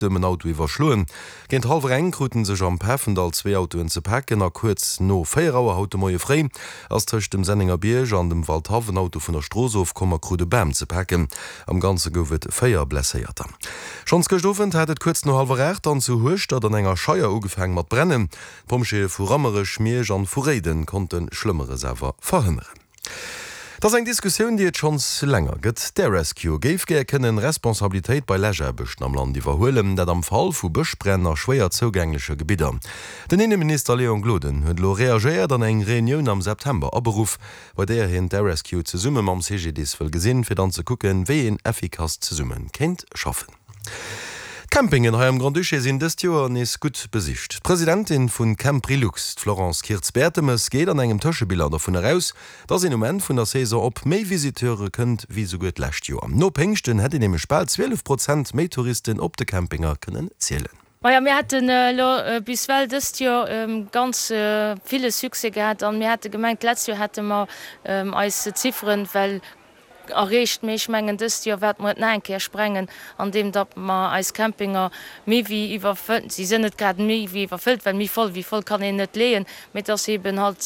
dem Auto iwwerschluen. Gent half engruten sech am Peffendal 2 Autoen ze packen, kurz no 4 Auer haute moie frei, ass tëcht dem Senninger Bierge an dem Waldhafenauto vun der Strosof kommmer krude Bäm ze packen. Am ganze gowet 4 blesséierter. Schons gestoffen hättet kurz no halverrecht an zu hucht, dat an enger Scheier ugefäng mat brennen. Pomsche vu rammere Schmierg an Vorreden konnten schlimmere Säwer verhindern. Das eng Diskussion, die et schons länger gëtt. Der Rescue geif kennen Responsabiltäit bei Lägerbechten am Land iwwerhoelen, dat am Fall vu Bëchbrenner schwéier zogänglesche Gebieter. Den Innenminister Leon Gloden huet lo reagiert an eng Reunion am September aberuf, bei der hin der Rescue ze summe am CGDs vëll gesinn, fir dann ze kucken, wéi en effikaz ze summen kennt schaffen. Campingen ha am Grand Duché sinn des Joer is gut besicht. Präsidentin vun Camprilux, Florence Kirz-Bertemes, geht an engem Tëschebilder davon heraus, dats in Moment vun der Saison op méi Visiteure kënnt wie so gut lächt Joer. No Pengchten hätte nämlich bald 12% méi Touristen op de Campinger kënnen zielelen. Ja, wir hatten bis well das Jahr ganz viele Sukse gehabt und wir hatten gemeint, letztes Jahr hatten wir als Ziffern, weil errecht méch menggen dës Dir wat mat enkeer sprengen, an dem dat ma als Campinger mé wie iwwerfëlt. Sie sinnet grad mé wie iwwerfëlt, well mi voll wie voll kann en net leen, met ass eben halt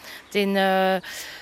den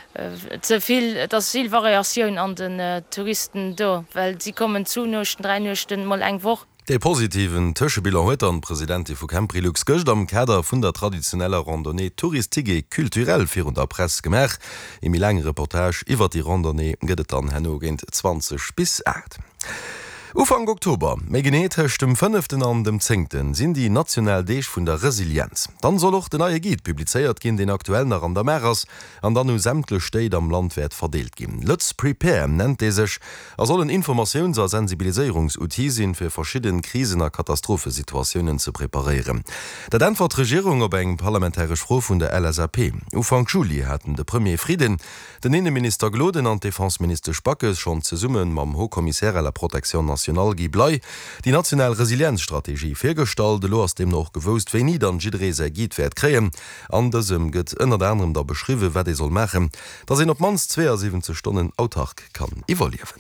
zuviel dat Zielvariatioun an den Touristen do, well sie kommen zu nochten 3 Nochten mal eng woch. De positiven Tëschebilder huet an Präsidenti vu Camprilux gëcht am Käder vun der traditioneller Randonnée touristige kulturell fir der Press gemerk. Emi lange Reportage iwwer die Randonnée gëtt an henno géint 20 bis 8. Ufang Oktober, méi geneetcht dem 5. an dem 10. sinn die National Deeg vun der Resilienz. Dann soll och den neue Guide publizeiert ginn den aktuellen an der Meerers, an dann u sämtle Steit am Landwert verdeelt ginn. Let's Prepare nennt de sech, sollen Informations- a Sensibiliséierungsuti sinn fir verschieden Krisener Katastrophesituationen ze preparieren. Dat entwert Regierung op eng parlamentarisch Fro vun der LSAP. Ufang Juli hatten de Premier Frieden, den Innenminister Gloden an Defensminister Spackes schon ze summen mam Hochkommissär la Protektion National Guy Blei, die nationale Resilienzstrategie firgestalt, lo ass dem noch gewost, wéi nie dann jidre se Giet werd kreien. Andersem gëtt ënner anderem der beschriwe, wat soll machen, dat en op mans 72 Stunden autark kann evaluieren.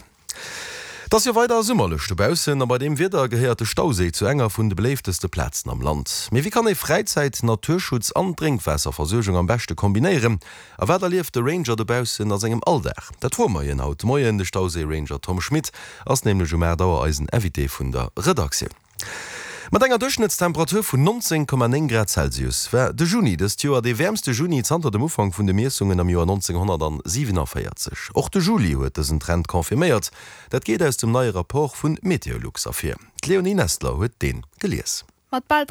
Das ja weiter summmerlechte Bausen, aber dem wird der gehörte Stausee zu enger vun de beleefteste Plätzen am Land. Me wie kann e Freizeit, Naturschutz an Trinkwasserversøchung am beste kombinieren? A wer lief de Ranger de Bausen as engem Alldach. Dat Vormeien haut Moien de Stausee Ranger Tom Schmidt ass nämlich Dauereisen Evité vun der Redaktion. Mit enger Durchschnittstemperatur von 19,9 Grad Celsius war de Juni des Joer de wärmste Juni zanter dem Umfang vun de Meesungen am Joar 1947. Auch de Juli huet dessen Trend konfirmiert. Dat geht aus dem neue Rapport vun Meteorlux afir. Leonie Nestler huet den gelies. Mat bald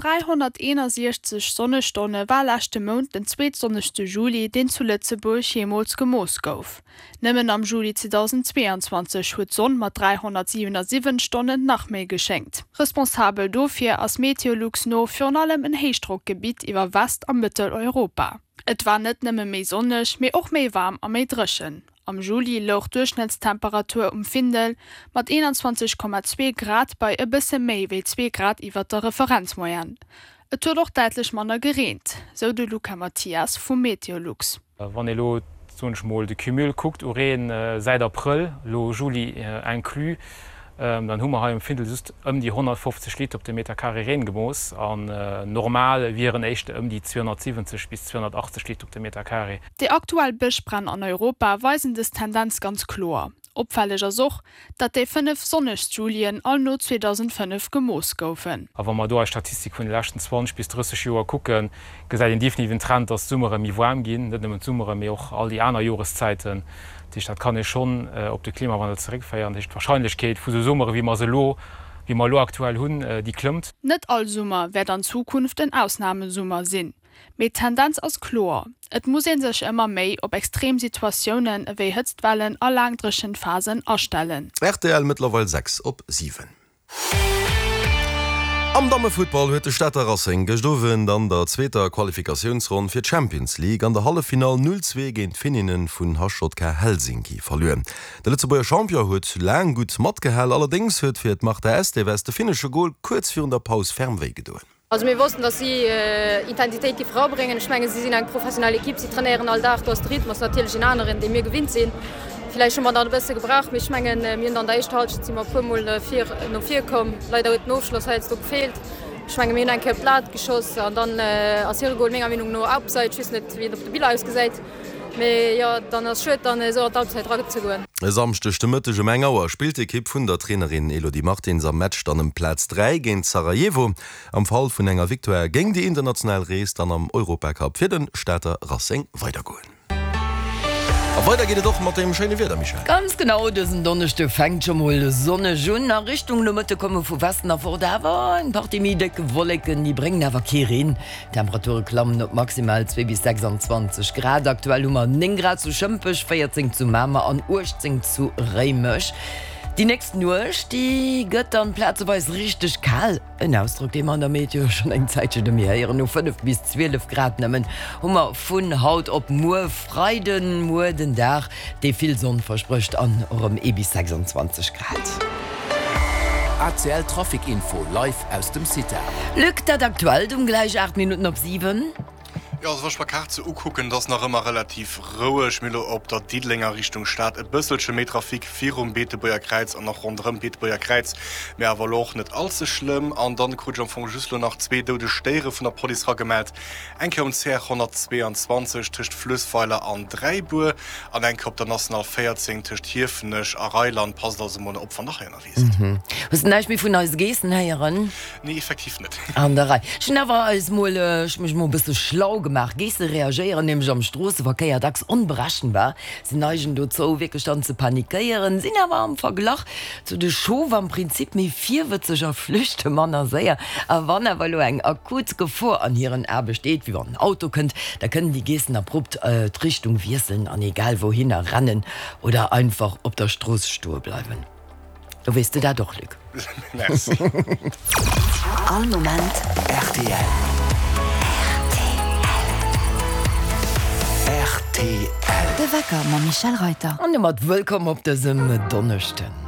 361 Sonnestunde war lachte Mond den 2. sonnigste Juli den zu Lützeburg jemals gemoos gouf. Nimmen am Juli 2022 huet Sonn mat 307 Stunden nach méi geschenkt. Responsabel dofir as Meteorlux no fir allem en Heichdruckgebiet iwwer West am Mitteleuropa. Et war net nimme méi sonnech, méi och méi warm a méi dreschen. Am Juli louch Durchschnittstemperatur Findel mat 21,2 Grad bei e bisse méi wie 2 Grad iwwer der Referenzmoien. Et huet doch deitlich manner gereint, so de Luca Matthias vum Meteorlux. Wann e lo zunschmoll de Kümül guckt Ureen seit April, lo Juli enklu, dann hummer ha im Findel just die 150 Liter op de Meter Carré Reengemoos an normal viren echt die 270 bis 280 Liter op de Meter Carré. De aktuell Bëchbrenn an Europa weisen des Tendenz ganz klor. Opfälliger soch, dat de 5 sonnigst Julien all no 2005 gemoos goufen. Aber man do als Statistik vun den letzten 20 bis 30 Joer gucken, gesäit den definitiven Trend, dass Summere mi warm gin, net Summere mir auch all die anderen Jahreszeiten. Die Stadt kann ich schon op den Klimawandel zurückfeiern. Die Wahrscheinlichkeit vu so Summere wie man lo aktuell hunn, die klimmt. Net all Summer werd an Zukunft en Ausnahmesummer sinn. Mit Tendenz aus Chlor. Et muss sech immer méi op Extremsituationen ewéi Hëtztwellen a langdreschen Phasen erstellen. RTL mittlerweile 6 op 7. Am Dammefootball huet de Städter Racing gestowen dann der zweiter Qualifikationsrunde fir Champions League an der Hallefinal 0-2 géint Fininnen vun Haschottka Helsinki verloren. Der Lützeburger Champion huet lang gut mat gehell, allerdings huet fir d macht der SC West de finnische Goal kurz vir der Paus Fernweh gedoen. Also wir wussten, dass sie Identität die Frau bringen. Ich meine, sie sind eine professionelle Equipe, sie trainieren all Tag, das Rhythmus natürlich in anderen, die mir gewinnt sind. vielleicht schon mal da besser gebracht mich mengen mir an der immer noch 4 kommen leider Noschloss du gefehlt schwange mir ein Blatt geschoss und dann as Menge nur abseit net wie auf der Bill ausgeseit. Ja, dann as schët dann so Halbzeit ra zu goen. Samchte stimmemëttege Mengauer spielt die Kipp vun der Trainerin Elodie Martins am Match dann am Platz 3 géint Sarajevo. Am Fall vun enger Victoire géng die international Rees dann am Europacup fir den Städter Racing weitergoen. Weiter geht doch mit dem schönen Wetter, Michael. Ganz genau, das ist Donnerstag fängt schon mal Sonne schon nach Richtung der Mitte kommen von Westen nach vor. Da war ein paar dicke Wolken, die bringen aber keinen. Temperaturen klammen auf maximal 2 bis 26 Grad. Aktuell um 9 Grad zu Schömpisch, 14 zu Mama und 18 zu Reimisch. Die nächsten Nusch, die Göttern platzweise richtig kalt. Ein Ausdruck, den man der Meteor schon eine Zeit schon mehr hören, nur 5 bis 12 Grad nehmen. Hummer von Haut ob nur Freiden, nur den Tag, der viel Sonne verspricht an eurem bis 26 Grad. ACL Traffic Info live aus dem City. Lückt das aktuell um gleich 8 Minuten ab 7? Ja, was Karte gucken, das noch immer relativ ruhig Mille op der Diedlinger Richtung Stadt e bësselsche Metrafik 4 Beetebuer Kreiz an noch rund Beetebuer Kreiz mehr war loch net allze schlimm an dann ku vu Juslo nach 2 dode Steere von der Polizei gemeldt enke um C 122 tischcht Flüsspfeiler an 3 Buer an enke op der national 14 tischcht hierfennech a Rheinland pass op van nachher erwiesen. Was neich mir vun als Geessen heieren? Nee, effektiv net. An der Reihe. Schnewer als Mole mich mo bist schlau gemacht. Geste reagieren nämlich am Straßenverkehr dax unberaschen war. Sie neigen dort so weggestand zu panikieren. Sind aber am Vergleich zu der Show war im Prinzip mit 4 witziger Flüchte Männer sehr. Aber wann er weil ein akut Gefahr an ihren Erbe besteht, wie man ein Auto könnt, da können die Gesten abrupt die Richtung wechseln, an egal wohin er rennen oder einfach auf der Straße stehen bleiben. Du weißt du da doch, Glück. All Moment RTL. RTL. De Wecker ma Michel Reuter. Und ihr macht willkommen auf diesem Donnerstag.